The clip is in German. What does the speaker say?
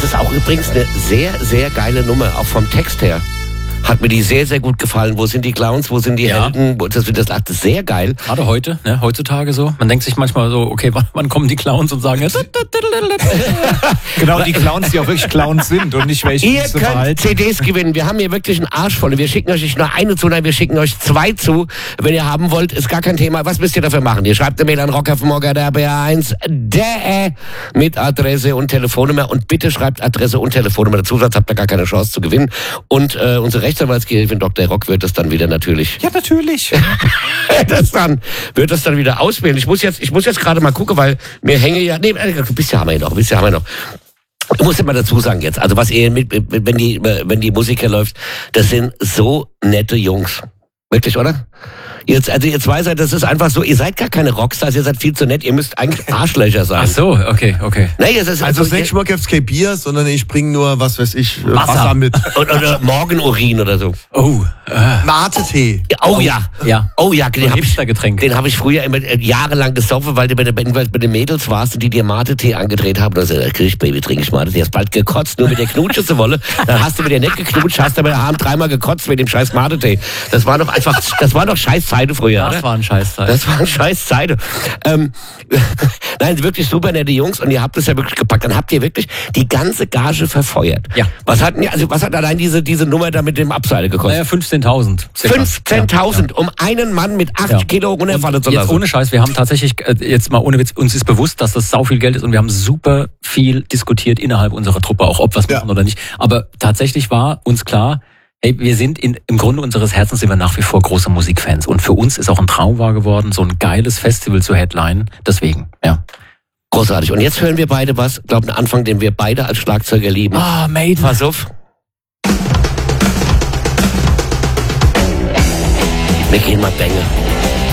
ist auch übrigens eine sehr, sehr geile Nummer, auch vom Text her. Hat mir die sehr, sehr gut gefallen. Wo sind die Clowns, wo sind die Helden? Das ist sehr geil. Gerade heute, ne, heutzutage so. Man denkt sich manchmal so, okay, wann kommen die Clowns und sagen jetzt... Genau, die Clowns, die auch wirklich Clowns sind und nicht welche, Ihr könnt CDs gewinnen. Wir haben hier wirklich einen Arsch voll. Wir schicken euch nicht nur eine zu, nein, wir schicken euch 2 zu. Wenn ihr haben wollt, ist gar kein Thema. Was müsst ihr dafür machen? Ihr schreibt eine Mail an rockerfmorgen.de mit Adresse und Telefonnummer. Und bitte schreibt Adresse und Telefonnummer dazu, sonst habt ihr gar keine Chance zu gewinnen. Und unsere Rechtsanwaltsgehilfin Dr. Rock wird das dann wieder natürlich... Ja, natürlich. wird das dann wieder auswählen. Ich muss jetzt gerade mal gucken, weil mir hänge ja... Nee, bisher haben wir noch. Ich muss ja mal dazu sagen jetzt, also was ihr wenn die Musik hier läuft, das sind so nette Jungs. Wirklich, oder? Ihr zwei seid, das ist einfach so, ihr seid gar keine Rockstars, ihr seid viel zu nett, ihr müsst eigentlich Arschlöcher sein. Ach so, okay. Nee, es ist Also das nächste Mal gibt's kein Bier, sondern ich bringe nur, was weiß ich, Wasser mit. Oder Morgenurin oder so. Oh. Mate-Tee. Oh ja. Oh ja, den habe ich früher immer jahrelang gesoffen, weil du bei den Mädels warst und die dir Mate-Tee angedreht haben. Da sagst du, Baby, trinke ich Mate-Tee. Hast bald gekotzt, nur mit der Knutsche zu wollen. Dann hast du mit der nicht geknutscht, hast aber daheim 3-mal gekotzt mit dem scheiß Mate-Tee. Das war doch scheiß Zeiten früher, oder? Das war ein scheiß Zeiten. Nein, wirklich super nette Jungs und ihr habt es ja wirklich gepackt. Dann habt ihr wirklich die ganze Gage verfeuert. Ja. Was hat allein diese Nummer da mit dem Abseil gekostet? Naja, 15.000. 15.000, um einen Mann mit 8 Kilo runterfallen zu lassen. Jetzt ohne Scheiß, wir haben tatsächlich, jetzt mal ohne Witz, uns ist bewusst, dass das sau viel Geld ist und wir haben super viel diskutiert innerhalb unserer Truppe, auch ob wir es machen oder nicht. Aber tatsächlich war uns klar, hey, wir sind im Grunde unseres Herzens sind wir nach wie vor große Musikfans. Und für uns ist auch ein Traum wahr geworden, so ein geiles Festival zu headlinen. Deswegen, ja. Großartig. Und jetzt hören wir beide was, glaube einen Anfang, den wir beide als Schlagzeuger lieben. Maiden. Pass auf. Wir gehen mal Bänge.